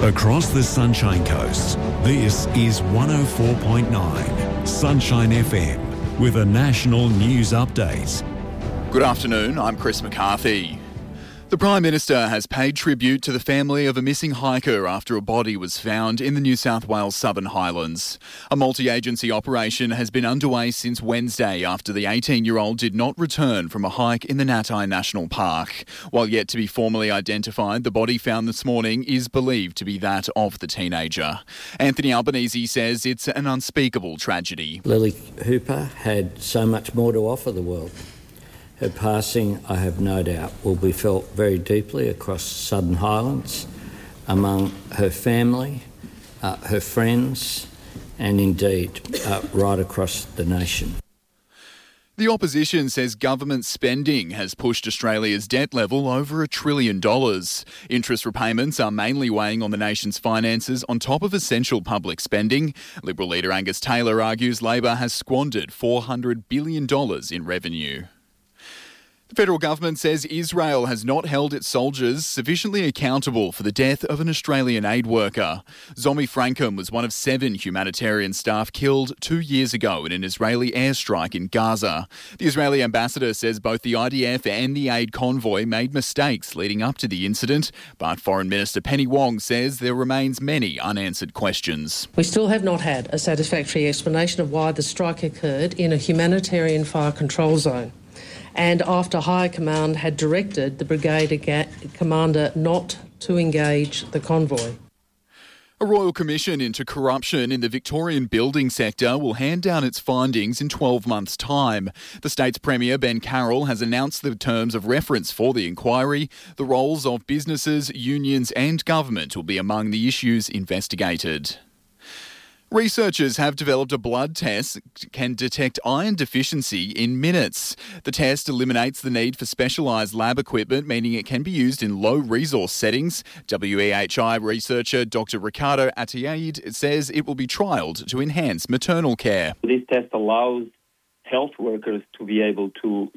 Across the Sunshine Coast, this is 104.9 Sunshine FM with a national news update. Good afternoon, I'm Chris McCarthy. The Prime Minister has paid tribute to the family of a missing hiker after a body was found in the New South Wales Southern Highlands. A multi-agency operation has been underway since Wednesday after the 18-year-old did not return from a hike in the Natai National Park. While yet to be formally identified, the body found this morning is believed to be that of the teenager. Anthony Albanese says it's an unspeakable tragedy. Lily Hooper had so much more to offer the world. Her passing, I have no doubt, will be felt very deeply across Southern Highlands, among her family, her friends, and indeed right across the nation. The opposition says government spending has pushed Australia's debt level over $1 trillion. Interest repayments are mainly weighing on the nation's finances on top of essential public spending. Liberal leader Angus Taylor argues Labor has squandered $400 billion in revenue. The federal government says Israel has not held its soldiers sufficiently accountable for the death of an Australian aid worker. Zomi Frankum was one of 7 humanitarian staff killed 2 years ago in an Israeli airstrike in Gaza. The Israeli ambassador says both the IDF and the aid convoy made mistakes leading up to the incident, but Foreign Minister Penny Wong says there remains many unanswered questions. We still have not had a satisfactory explanation of why the strike occurred in a humanitarian fire control zone, and after High Command had directed the brigade commander not to engage the convoy. A Royal Commission into corruption in the Victorian building sector will hand down its findings in 12 months' time. The state's Premier, Ben Carroll, has announced the terms of reference for the inquiry. The roles of businesses, unions and government will be among the issues investigated. Researchers have developed a blood test that can detect iron deficiency in minutes. The test eliminates the need for specialised lab equipment, meaning it can be used in low-resource settings. WEHI researcher Dr Ricardo Ataid says it will be trialled to enhance maternal care. This test allows health workers to be able to